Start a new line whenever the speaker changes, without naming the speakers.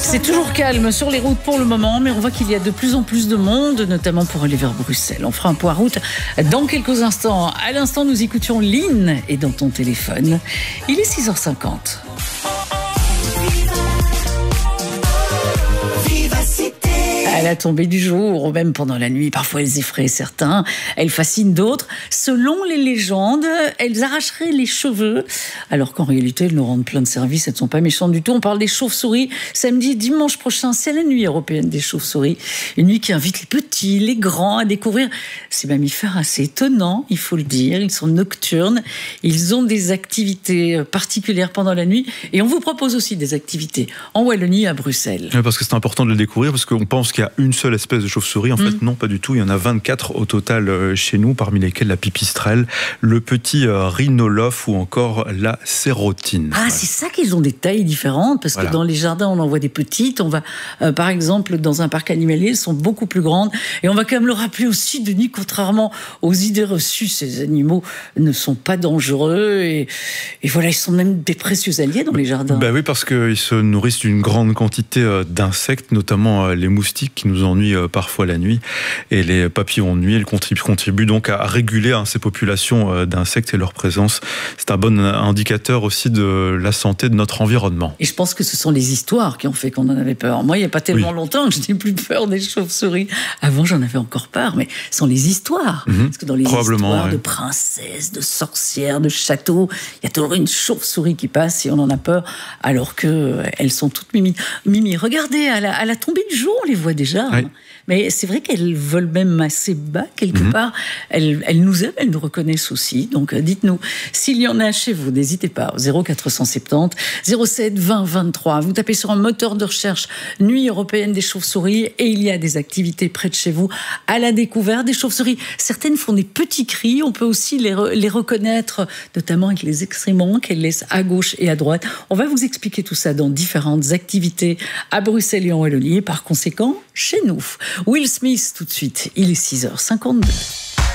C'est toujours calme sur les routes pour le moment, mais on voit qu'il y a de plus en plus de monde, notamment pour aller vers Bruxelles. On fera un point route dans quelques instants. À l'instant, nous écoutions Lynn et dans ton téléphone. Il est 6h50. À la tombée du jour, ou même pendant la nuit, parfois elles effraient certains, elles fascinent d'autres. Selon les légendes, elles arracheraient les cheveux, alors qu'en réalité, elles nous rendent plein de services, elles ne sont pas méchantes du tout. On parle des chauves-souris. Samedi et dimanche prochain, c'est la nuit européenne des chauves-souris. Une nuit qui invite les petits, les grands à découvrir ces mammifères assez étonnants, il faut le dire. Ils sont nocturnes, ils ont des activités particulières pendant la nuit, et on vous propose aussi des activités en Wallonie, à Bruxelles.
Oui, parce que c'est important de le découvrir, parce qu'on pense qu'il y a une seule espèce de chauve-souris. En fait, non, pas du tout. Il y en a 24 au total chez nous, parmi lesquels la pipistrelle, le petit rhinolophe ou encore la sérotine.
Ah, c'est ça qu'ils ont des tailles différentes, parce que dans les jardins, on en voit des petites. On va, par exemple, dans un parc animalier, elles sont beaucoup plus grandes. Et on va quand même le rappeler aussi, Denis, contrairement aux idées reçues, ces animaux ne sont pas dangereux. Et voilà, ils sont même des précieux alliés dans les jardins.
Ben oui, parce qu'ils se nourrissent d'une grande quantité d'insectes, notamment les moustiques qui nous ennuient parfois la nuit, et les papillons de nuit. Ils contribuent donc à réguler ces populations d'insectes, et leur présence, c'est un bon indicateur aussi de la santé de notre environnement.
Et je pense que ce sont les histoires qui ont fait qu'on en avait peur. Moi, il n'y a pas tellement longtemps que je n'ai plus peur des chauves-souris. Avant, j'en avais encore peur, mais ce sont les histoires. Parce que dans les histoires de princesses, de sorcières, de châteaux, il y a toujours une chauve-souris qui passe et on en a peur, alors qu'elles sont toutes mimi. Regardez, à la tombée du jour, on les voit déjà. Oui. Mais c'est vrai qu'elles volent même assez bas, quelque part. Elles nous aiment, elles nous reconnaissent aussi. Donc, dites-nous, s'il y en a chez vous, n'hésitez pas, 0470 07 20 23. Vous tapez sur un moteur de recherche Nuit européenne des chauves-souris et il y a des activités près de chez vous à la découverte des chauves-souris. Certaines font des petits cris. On peut aussi les reconnaître, notamment avec les excréments qu'elles laissent à gauche et à droite. On va vous expliquer tout ça dans différentes activités à Bruxelles et en Wallonie, par conséquent, chez nous. Will Smith, tout de suite, il est 6h52.